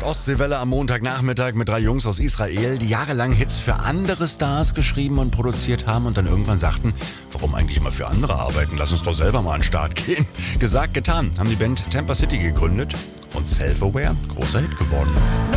Ostseewelle am Montagnachmittag mit 3 Jungs aus Israel, die jahrelang Hits für andere Stars geschrieben und produziert haben und dann irgendwann sagten, warum eigentlich immer für andere arbeiten? Lass uns doch selber mal an den Start gehen. Gesagt, getan, haben die Band Tampa City gegründet und Self-Aware, großer Hit geworden.